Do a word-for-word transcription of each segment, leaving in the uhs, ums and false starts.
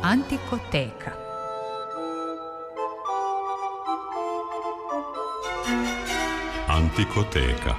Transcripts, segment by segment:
Antikoteka. Antikoteka.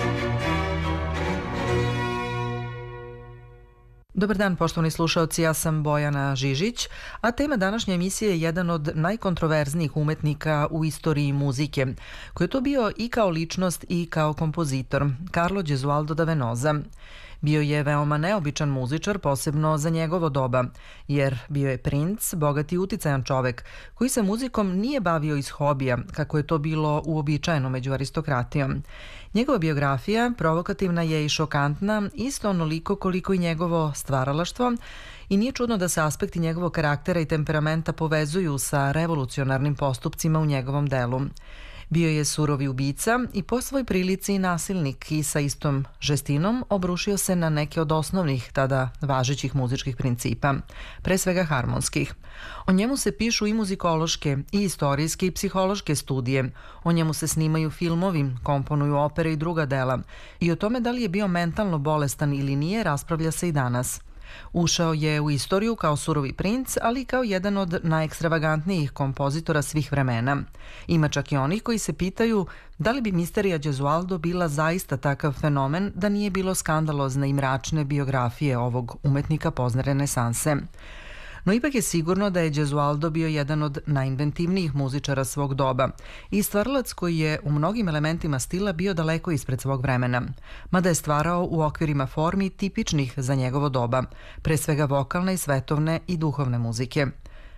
Dobar dan, poštovani slušaoci, ja sam Bojana Žižić, a tema današnje emisije je jedan od najkontroverznijih umetnika u istoriji muzike, koji je to bio i kao ličnost i kao kompozitor, Carlo Gesualdo da Venosa. Bio je veoma neobičan muzičar, posebno za njegovo doba, jer bio je princ, bogat i uticajan čovek, koji se muzikom nije bavio iz hobija, kako je to bilo uobičajeno među aristokratijom. Njegova biografija provokativna je i šokantna, isto onoliko koliko i njegovo stvaralaštvo, i nije čudno da se aspekti njegovog karaktera i temperamenta povezuju sa revolucionarnim postupcima u njegovom delu. Bio je surovi ubica i po svoj prilici nasilnik i sa istom žestinom obrušio se na neke od osnovnih tada važećih muzičkih principa, pre svega harmonskih. O njemu se pišu i muzikološke, i istorijske i psihološke studije, o njemu se snimaju filmovi, komponuju opere i druga dela, i o tome da li je bio mentalno bolestan ili nije raspravlja se i danas. Ušao je u istoriju kao surovi princ, ali i kao jedan od najekstravagantnijih kompozitora svih vremena. Ima čak i onih koji se pitaju da li bi misterija Gesualdo bila zaista takav fenomen da nije bilo skandalozne i mračne biografije ovog umetnika pozne renesanse. No ipak je sigurno da je Gesualdo bio jedan od najinventivnijih muzičara svog doba i stvaralac koji je u mnogim elementima stila bio daleko ispred svog vremena, mada je stvarao u okvirima formi tipičnih za njegovo doba, pre svega vokalne i svetovne i duhovne muzike.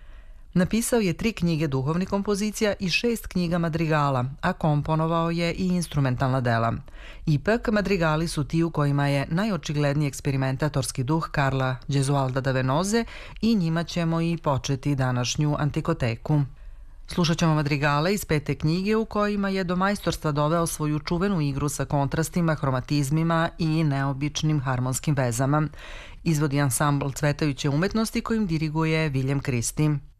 Napisao je tri knjige duhovnih kompozicija i šest knjiga madrigala, a komponovao je i instrumentalna dela. Ipak, madrigali su ti u kojima je najočigledniji eksperimentatorski duh Carla Gesualda da Venose i njima ćemo i početi današnju antikoteku. Slušat ćemo madrigale iz pete knjige u kojima je do majstorstva doveo svoju čuvenu igru sa kontrastima, hromatizmima i neobičnim harmonskim vezama. Izvodi ansambl cvetajuće umetnosti kojim diriguje William Christie.